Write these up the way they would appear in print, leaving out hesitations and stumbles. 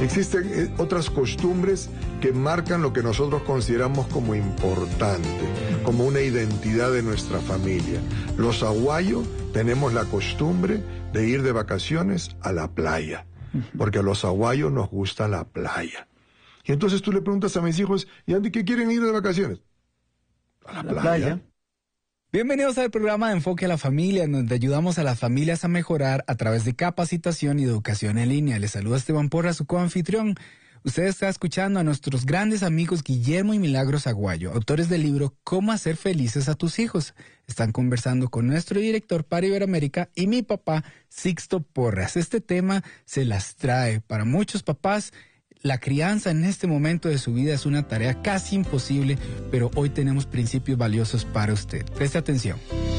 Existen otras costumbres que marcan lo que nosotros consideramos como importante, como una identidad de nuestra familia. Los aguayos tenemos la costumbre de ir de vacaciones a la playa, porque a los aguayos nos gusta la playa. Y entonces tú le preguntas a mis hijos, ¿y Andy, qué quieren ir de vacaciones? A la playa. Bienvenidos al programa de Enfoque a la Familia, en donde ayudamos a las familias a mejorar a través de capacitación y educación en línea. Les saluda Esteban Porras, su coanfitrión. Usted está escuchando a nuestros grandes amigos Guillermo y Milagros Aguayo, autores del libro Cómo hacer felices a tus hijos. Están conversando con nuestro director para Iberoamérica y mi papá, Sixto Porras. Este tema se las trae para muchos papás. La crianza en este momento de su vida es una tarea casi imposible, pero hoy tenemos principios valiosos para usted. Preste atención.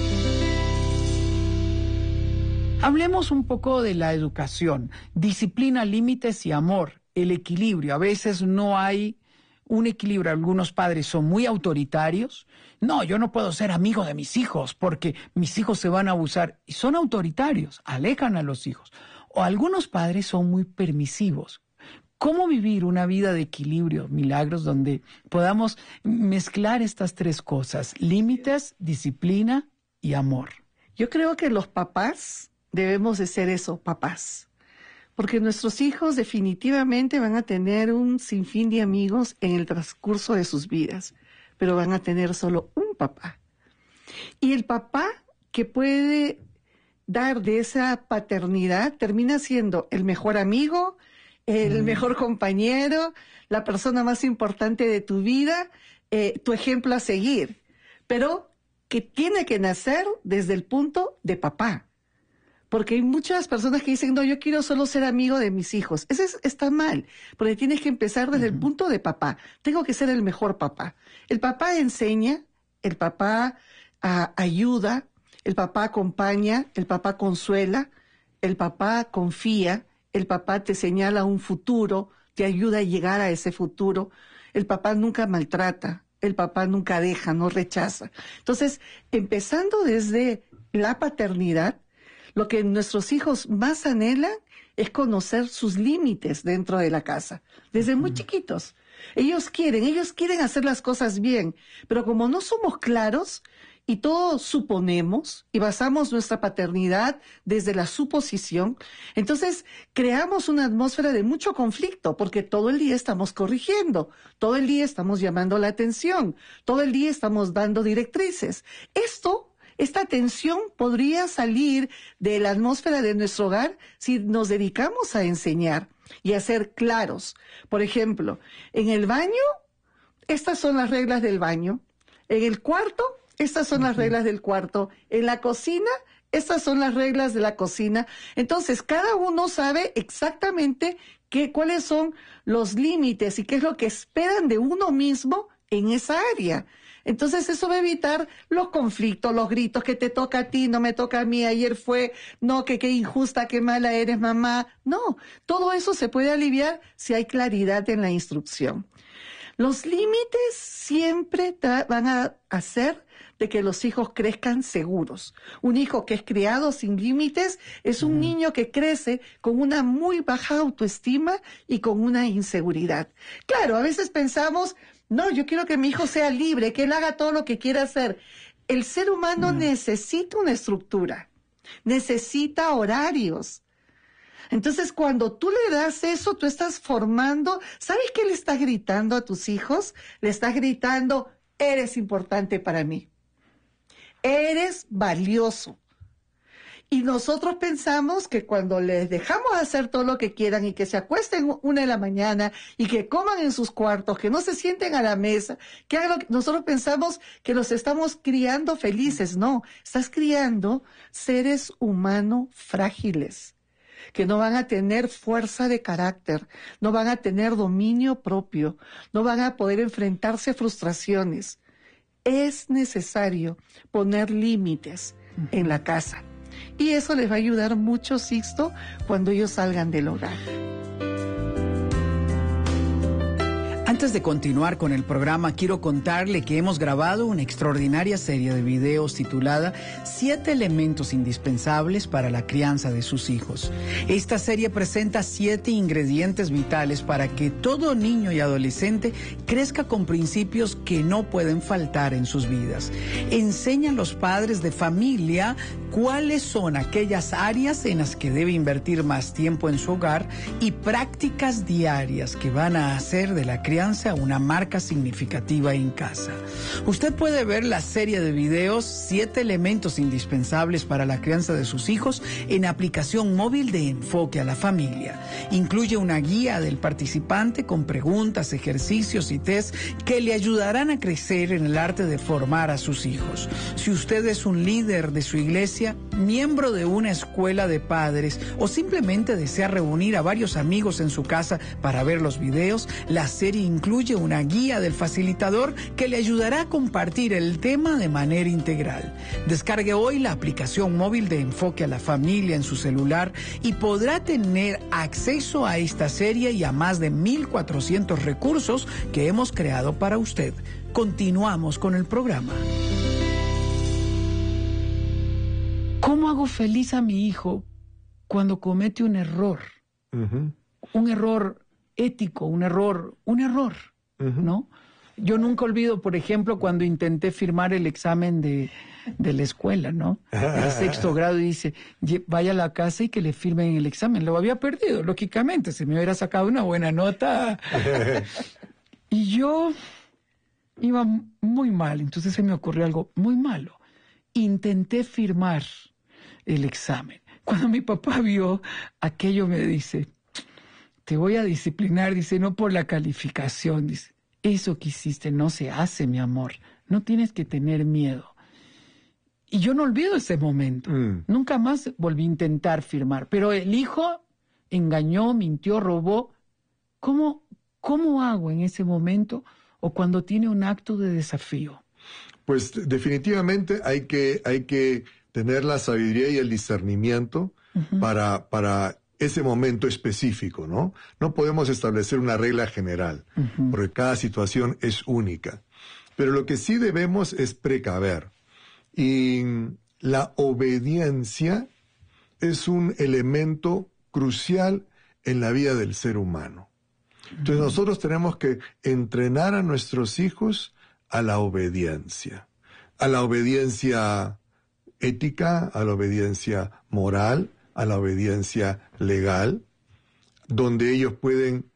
Hablemos un poco de la educación, disciplina, límites y amor, el equilibrio. A veces no hay un equilibrio. Algunos padres son muy autoritarios. No, yo no puedo ser amigo de mis hijos porque mis hijos se van a abusar. Y son autoritarios, alejan a los hijos. O algunos padres son muy permisivos. ¿Cómo vivir una vida de equilibrio, Milagros, donde podamos mezclar estas tres cosas? Límites, disciplina y amor. Yo creo que los papás debemos de ser eso, papás. Porque nuestros hijos definitivamente van a tener un sinfín de amigos en el transcurso de sus vidas, pero van a tener solo un papá. Y el papá que puede dar de esa paternidad termina siendo el mejor amigo, el mejor compañero, la persona más importante de tu vida, tu ejemplo a seguir, pero que tiene que nacer desde el punto de papá. Porque hay muchas personas que dicen, no, yo quiero solo ser amigo de mis hijos. Está mal, porque tienes que empezar desde el punto de papá. Tengo que ser el mejor papá. El papá enseña, el papá ayuda, el papá acompaña, el papá consuela, el papá confía, el papá te señala un futuro, te ayuda a llegar a ese futuro. El papá nunca maltrata, el papá nunca deja, no rechaza. Entonces, empezando desde la paternidad, lo que nuestros hijos más anhelan es conocer sus límites dentro de la casa, desde muy chiquitos. Ellos quieren hacer las cosas bien, pero como no somos claros y todos suponemos y basamos nuestra paternidad desde la suposición, entonces creamos una atmósfera de mucho conflicto porque todo el día estamos corrigiendo, todo el día estamos llamando la atención, todo el día estamos dando directrices. Esta tensión podría salir de la atmósfera de nuestro hogar si nos dedicamos a enseñar y a ser claros. Por ejemplo, en el baño, estas son las reglas del baño. En el cuarto, estas son las reglas del cuarto. En la cocina, estas son las reglas de la cocina. Entonces, cada uno sabe exactamente cuáles son los límites y qué es lo que esperan de uno mismo en esa área. Entonces eso va a evitar los conflictos, los gritos, que te toca a ti, no me toca a mí, ayer fue, no, que qué injusta, qué mala eres, mamá. No, todo eso se puede aliviar si hay claridad en la instrucción. Los límites siempre van a hacer de que los hijos crezcan seguros. Un hijo que es criado sin límites es un niño que crece con una muy baja autoestima y con una inseguridad. Claro, a veces pensamos, no, yo quiero que mi hijo sea libre, que él haga todo lo que quiera hacer. El ser humano necesita una estructura, necesita horarios. Entonces, cuando tú le das eso, tú estás formando. ¿Sabes qué le estás gritando a tus hijos? Le estás gritando, eres importante para mí. Eres valioso. Y nosotros pensamos que cuando les dejamos hacer todo lo que quieran y que se acuesten 1 de la mañana y que coman en sus cuartos, que no se sienten a la mesa, que hagan nosotros pensamos que los estamos criando felices. No, estás criando seres humanos frágiles, que no van a tener fuerza de carácter, no van a tener dominio propio, no van a poder enfrentarse a frustraciones. Es necesario poner límites en la casa. Y eso les va a ayudar mucho, Sixto, cuando ellos salgan del hogar. Antes Antes de continuar con el programa, quiero contarle que hemos grabado una extraordinaria serie de videos titulada 7 elementos indispensables para la crianza de sus hijos. Esta serie presenta 7 ingredientes vitales para que todo niño y adolescente crezca con principios que no pueden faltar en sus vidas. Enseña a los padres de familia cuáles son aquellas áreas en las que debe invertir más tiempo en su hogar y prácticas diarias que van a hacer de la crianza una marca significativa en casa. Usted puede ver la serie de videos 7 elementos indispensables para la crianza de sus hijos en la aplicación móvil de Enfoque a la Familia. Incluye una guía del participante con preguntas, ejercicios y test que le ayudarán a crecer en el arte de formar a sus hijos. Si usted es un líder de su iglesia, miembro de una escuela de padres o simplemente desea reunir a varios amigos en su casa para ver los videos, la serie incluye una guía del facilitador que le ayudará a compartir el tema de manera integral. Descargue hoy la aplicación móvil de Enfoque a la Familia en su celular y podrá tener acceso a esta serie y a más de 1,400 recursos que hemos creado para usted. Continuamos con el programa. ¿Cómo hago feliz a mi hijo cuando comete un error? Un error ético, un error, ¿no? Yo nunca olvido, por ejemplo, cuando intenté firmar el examen de la escuela, ¿no? El 6º grado, y dice, vaya a la casa y que le firmen el examen. Lo había perdido, lógicamente, se me hubiera sacado una buena nota. Y yo iba muy mal, entonces se me ocurrió algo muy malo. Intenté firmar el examen. Cuando mi papá vio aquello, me dice, te voy a disciplinar, dice, no por la calificación, dice, eso que hiciste no se hace, mi amor, no tienes que tener miedo. Y yo no olvido ese momento, nunca más volví a intentar firmar, pero el hijo engañó, mintió, robó. ¿Cómo hago en ese momento o cuando tiene un acto de desafío? Pues definitivamente hay que tener la sabiduría y el discernimiento para ese momento específico, ¿no? No podemos establecer una regla general, porque cada situación es única. Pero lo que sí debemos es precaver. Y la obediencia es un elemento crucial en la vida del ser humano. Entonces nosotros tenemos que entrenar a nuestros hijos a la obediencia ética, a la obediencia moral, a la obediencia legal, donde ellos pueden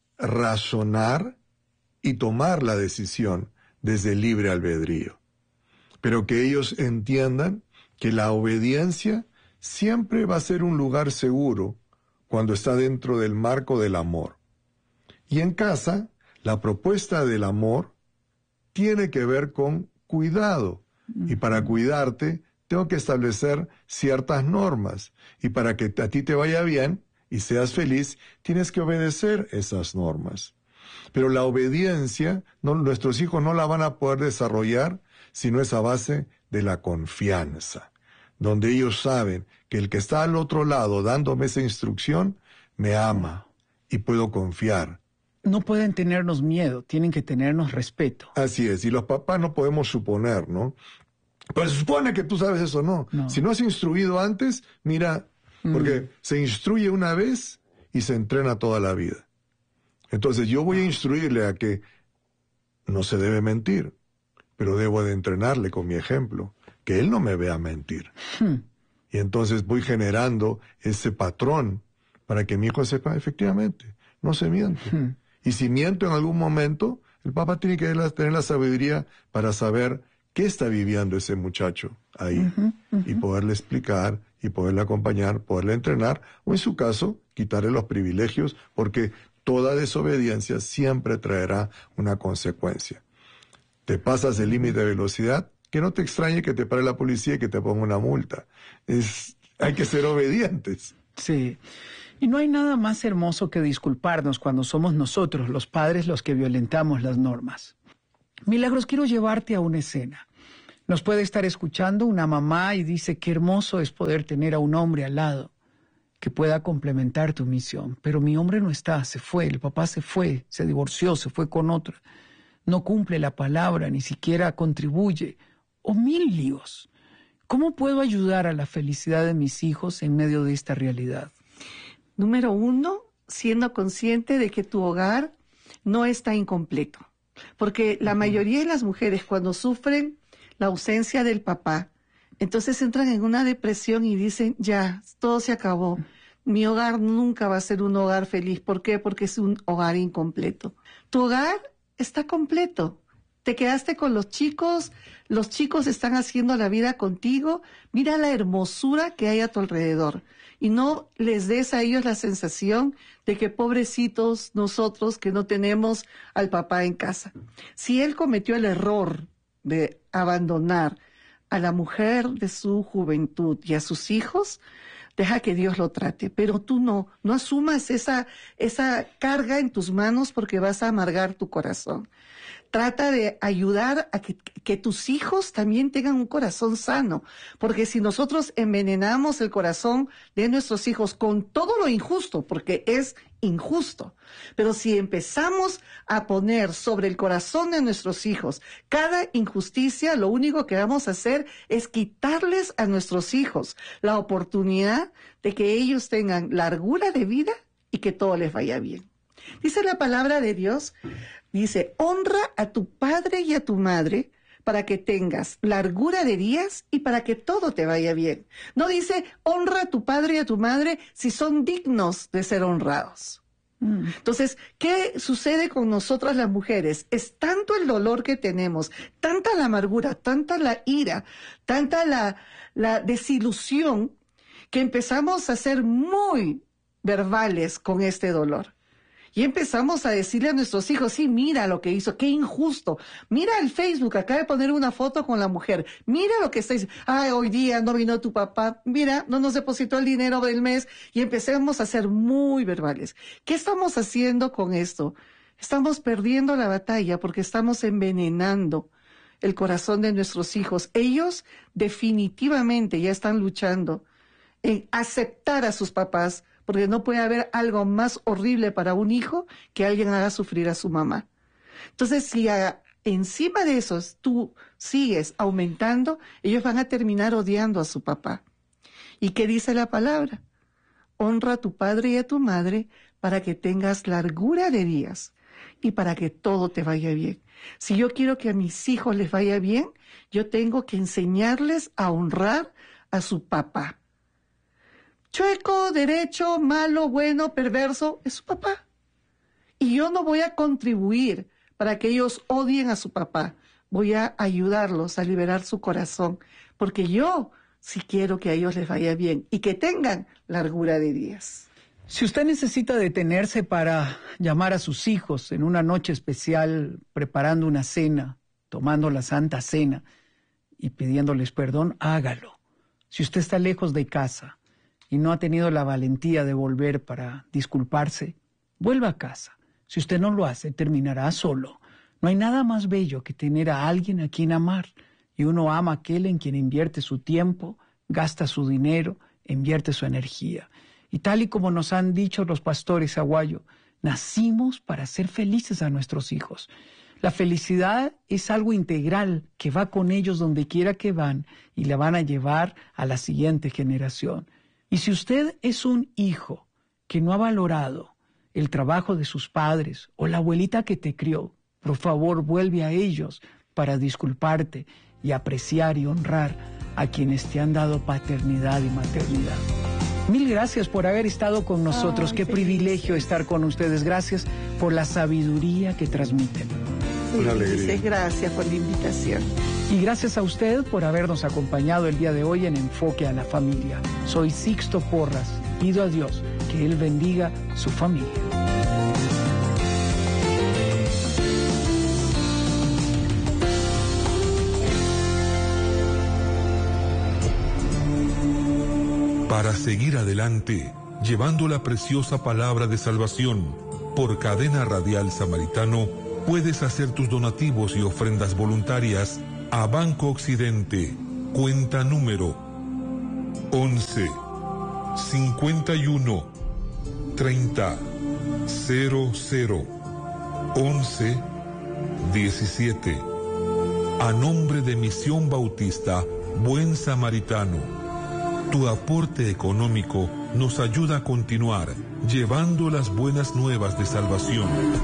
razonar y tomar la decisión desde el libre albedrío. Pero que ellos entiendan que la obediencia siempre va a ser un lugar seguro cuando está dentro del marco del amor. Y en casa, la propuesta del amor tiene que ver con cuidado. Y para cuidarte, tengo que establecer ciertas normas. Y para que a ti te vaya bien y seas feliz, tienes que obedecer esas normas. Pero la obediencia, nuestros hijos no la van a poder desarrollar si no es a base de la confianza, donde ellos saben que el que está al otro lado dándome esa instrucción me ama y puedo confiar. No pueden tenernos miedo, tienen que tenernos respeto. Así es, y los papás no podemos suponer, ¿no? Pues se supone que tú sabes eso, no. Si no has instruido antes, mira, porque se instruye una vez y se entrena toda la vida. Entonces yo voy a instruirle a que no se debe mentir, pero debo de entrenarle con mi ejemplo, que él no me vea mentir. Y entonces voy generando ese patrón para que mi hijo sepa, efectivamente, no se miente. Y si miento en algún momento, el papá tiene que tener la sabiduría para saber qué está viviendo ese muchacho ahí y poderle explicar y poderle acompañar, poderle entrenar o en su caso quitarle los privilegios porque toda desobediencia siempre traerá una consecuencia. Te pasas el límite de velocidad, que no te extrañe que te pare la policía y que te ponga una multa. Hay que ser obedientes. Sí. Y no hay nada más hermoso que disculparnos cuando somos nosotros, los padres, los que violentamos las normas. Milagros, quiero llevarte a una escena. Nos puede estar escuchando una mamá y dice, qué hermoso es poder tener a un hombre al lado. que pueda complementar tu misión. Pero mi hombre no está, se fue, el papá se fue, se divorció, se fue con otro. No cumple la palabra, ni siquiera contribuye. O 1000 líos. ¿Cómo puedo ayudar a la felicidad de mis hijos en medio de esta realidad? Número 1, siendo consciente de que tu hogar no está incompleto. Porque la mayoría de las mujeres cuando sufren la ausencia del papá, entonces entran en una depresión y dicen, ya, todo se acabó. Mi hogar nunca va a ser un hogar feliz. ¿Por qué? Porque es un hogar incompleto. Tu hogar está completo. Te quedaste con los chicos están haciendo la vida contigo. Mira la hermosura que hay a tu alrededor. Y no les des a ellos la sensación de que pobrecitos nosotros que no tenemos al papá en casa. Si él cometió el error de abandonar a la mujer de su juventud y a sus hijos, deja que Dios lo trate, pero tú no asumas esa carga en tus manos porque vas a amargar tu corazón. Trata de ayudar a que tus hijos también tengan un corazón sano, porque si nosotros envenenamos el corazón de nuestros hijos con todo lo injusto, porque es injusto, pero si empezamos a poner sobre el corazón de nuestros hijos cada injusticia, lo único que vamos a hacer es quitarles a nuestros hijos la oportunidad de que ellos tengan largura de vida y que todo les vaya bien. Dice la palabra de Dios, dice, honra a tu padre y a tu madre para que tengas largura de días y para que todo te vaya bien. No dice, honra a tu padre y a tu madre si son dignos de ser honrados. Entonces, ¿qué sucede con nosotras las mujeres? Es tanto el dolor que tenemos, tanta la amargura, tanta la ira, tanta la desilusión, que empezamos a ser muy verbales con este dolor. Y empezamos a decirle a nuestros hijos, sí, mira lo que hizo, qué injusto. Mira el Facebook, acaba de poner una foto con la mujer. Mira lo que está diciendo. Ay, hoy día no vino tu papá. Mira, no nos depositó el dinero del mes. Y empecemos a ser muy verbales. ¿Qué estamos haciendo con esto? Estamos perdiendo la batalla porque estamos envenenando el corazón de nuestros hijos. Ellos definitivamente ya están luchando en aceptar a sus papás, porque no puede haber algo más horrible para un hijo que alguien haga sufrir a su mamá. Entonces, si encima de eso tú sigues aumentando, ellos van a terminar odiando a su papá. ¿Y qué dice la palabra? Honra a tu padre y a tu madre para que tengas largura de días y para que todo te vaya bien. Si yo quiero que a mis hijos les vaya bien, yo tengo que enseñarles a honrar a su papá. Chueco, derecho, malo, bueno, perverso, es su papá. Y yo no voy a contribuir para que ellos odien a su papá. Voy a ayudarlos a liberar su corazón, porque yo sí quiero que a ellos les vaya bien y que tengan largura de días. Si usted necesita detenerse para llamar a sus hijos en una noche especial, preparando una cena, tomando la Santa Cena y pidiéndoles perdón, hágalo. Si usted está lejos de casa y no ha tenido la valentía de volver para disculparse, vuelva a casa. Si usted no lo hace, terminará solo. No hay nada más bello que tener a alguien a quien amar. Y uno ama a aquel en quien invierte su tiempo, gasta su dinero, invierte su energía. Y tal y como nos han dicho los pastores aguayo, nacimos para ser felices a nuestros hijos. La felicidad es algo integral que va con ellos donde quiera que van y la van a llevar a la siguiente generación. Y si usted es un hijo que no ha valorado el trabajo de sus padres o la abuelita que te crió, por favor vuelve a ellos para disculparte y apreciar y honrar a quienes te han dado paternidad y maternidad. Mil gracias por haber estado con nosotros. Qué privilegio estar con ustedes. Gracias por la sabiduría que transmiten. Una alegría. Gracias por la invitación. Y gracias a usted por habernos acompañado el día de hoy en Enfoque a la Familia. Soy Sixto Porras. Pido a Dios que Él bendiga su familia. Para seguir adelante, llevando la preciosa palabra de salvación, por Cadena Radial Samaritano, puedes hacer tus donativos y ofrendas voluntarias a Banco Occidente, cuenta número 11 51 30 00 11 17. A nombre de Misión Bautista Buen Samaritano, tu aporte económico nos ayuda a continuar llevando las buenas nuevas de salvación